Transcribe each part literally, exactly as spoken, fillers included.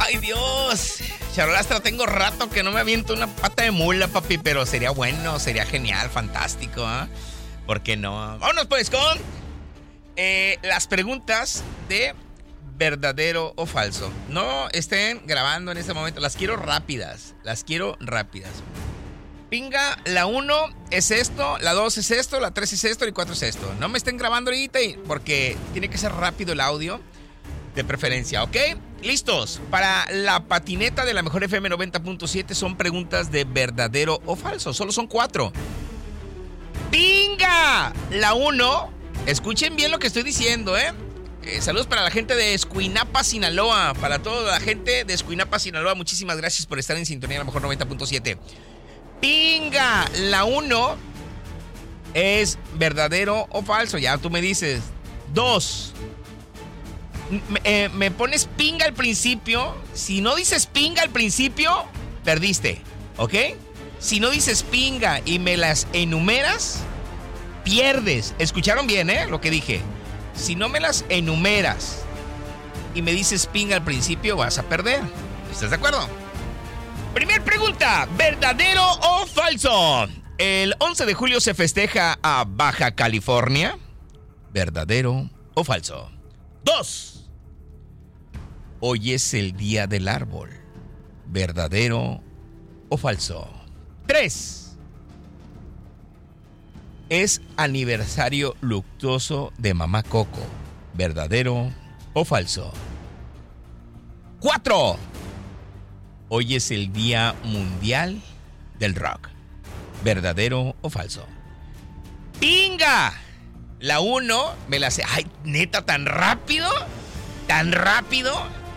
Ay, Dios. Charolastra, tengo rato que no me aviento una pata de mula, papi, pero sería bueno, sería genial, fantástico, ¿eh? ¿Por qué no? Vámonos pues con eh, las preguntas de verdadero o falso. No estén grabando en este momento, las quiero rápidas, las quiero rápidas. Pinga, la uno es esto, la dos es esto, la tres es esto y cuatro es esto. No me estén grabando ahorita porque tiene que ser rápido el audio, de preferencia, ¿ok? ¿Listos? Para la patineta de la Mejor F M noventa punto siete son preguntas de verdadero o falso. Solo son cuatro. ¡Pinga! La uno, escuchen bien lo que estoy diciendo, ¿eh? Eh, saludos para la gente de Escuinapa, Sinaloa. Para toda la gente de Escuinapa, Sinaloa, muchísimas gracias por estar en sintonía de la Mejor noventa punto siete. Pinga, la uno es verdadero o falso. Ya tú me dices. Dos, me, eh, me pones pinga al principio. Si no dices pinga al principio, perdiste, ¿ok? Si no dices pinga y me las enumeras, pierdes. ¿Escucharon bien, eh? Lo que dije. Si no me las enumeras y me dices pinga al principio, vas a perder. ¿Estás de acuerdo? Primer pregunta, ¿verdadero o falso? El once de julio se festeja a Baja California. ¿Verdadero o falso? Dos, hoy es el día del árbol. ¿Verdadero o falso? Tres, es aniversario luctuoso de Mamá Coco. ¿Verdadero o falso? Cuatro, hoy es el Día Mundial del Rock. ¿Verdadero o falso? ¡Pinga! La uno me la sé. ¡Ay, neta, tan rápido! ¿Tan rápido?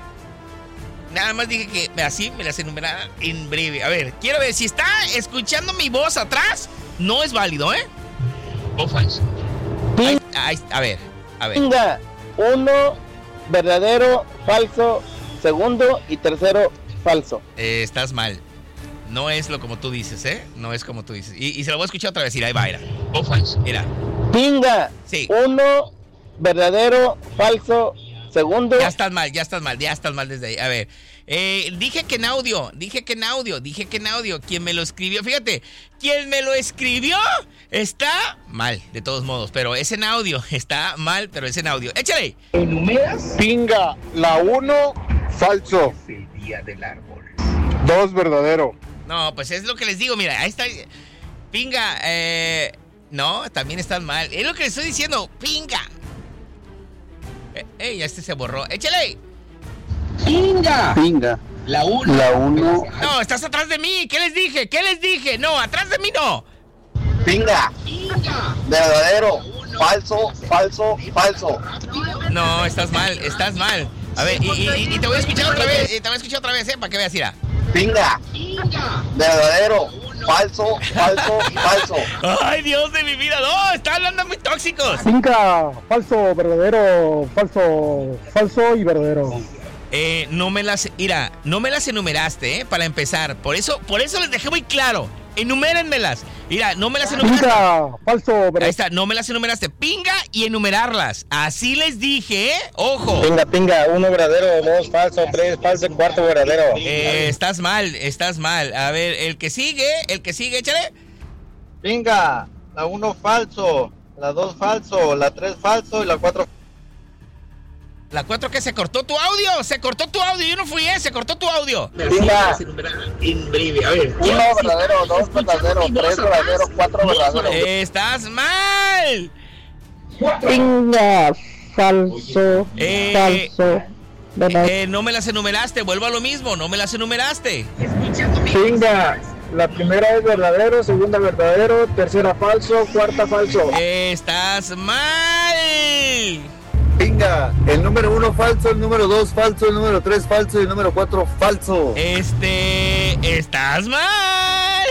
Nada más dije que así me las enumeraba en breve. A ver, quiero ver, si está escuchando mi voz atrás, no es válido, ¿eh? O falso. Ay, ay, a ver, a ver. Pinga, uno, verdadero, falso, segundo y tercero, falso. Eh, estás mal. No es lo como tú dices, ¿eh? No es como tú dices. Y, y se lo voy a escuchar otra vez. Mira, ahí va, mira. O falso. Mira. Pinga, sí. Uno, verdadero, falso, segundo. Ya estás mal, ya estás mal, ya estás mal desde ahí. A ver. Eh, dije que en audio, dije que en audio, dije que en audio. Quien me lo escribió, fíjate, quien me lo escribió está mal, de todos modos. Pero es en audio, está mal, pero es en audio. ¡Échale! ¿Enumeras? Pinga, la uno, falso. Es el día del árbol. Dos, verdadero. No, pues es lo que les digo, mira, ahí está. Pinga, eh... no, también están mal. Es lo que les estoy diciendo, pinga. Eh, eh, ya este se borró. ¡Échale! Pinga. Pinga. La uno. La uno. No, estás atrás de mí. ¿Qué les dije? ¿Qué les dije? No, atrás de mí no. Pinga. Pinga. Verdadero, falso, falso, falso. No, estás mal, estás mal. A ver, y, y, y te voy a escuchar otra vez, y te voy a escuchar otra vez, ¿eh? Para que veas, mira. Pinga. Verdadero, falso, falso, falso. Ay, Dios de mi vida, no, están hablando muy tóxicos. Pinga, falso, verdadero, falso, falso y verdadero. Eh, no me las, mira, no me las enumeraste, ¿eh? Para empezar, por eso, por eso les dejé muy claro. Enumérenmelas. Mira, no me las enumeraste. Pinga, falso, verdadero. Ahí está, no me las enumeraste. Pinga y enumerarlas. Así les dije, ¿eh? Ojo. Pinga, pinga, uno verdadero, dos falso, tres falso, cuarto verdadero. Eh, estás mal, estás mal. A ver, el que sigue, el que sigue, échale. Pinga, la uno falso, la dos falso, la tres falso y la cuatro. La cuatro que se cortó tu audio, se cortó tu audio, yo no fui, ¿eh? Se cortó tu audio. Pinga, en breve, a ver. Uno verdadero, dos verdadero, tres verdadero, cuatro verdadero. Estás mal. Pinga, falso, Eh, falso. Eh, no me las enumeraste, vuelvo a lo mismo, no me las enumeraste. Pinga, la primera es verdadero, segunda verdadero, tercera falso, cuarta falso. Estás mal. Pinga, el número uno falso, el número dos falso, el número tres falso y el número cuatro falso. Este, estás mal.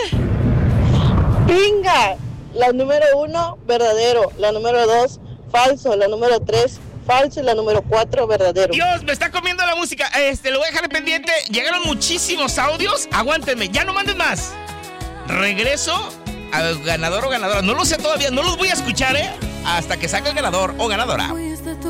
Pinga, la número uno, verdadero. La número dos, falso. La número tres, falso. Y la número cuatro, verdadero. Dios, me está comiendo la música. Este, lo voy a dejar pendiente. Llegaron muchísimos audios. Aguántenme, ya no manden más. Regreso a ganador o ganadora. No lo sé todavía, no los voy a escuchar, ¿eh? Hasta que salga el ganador o ganadora.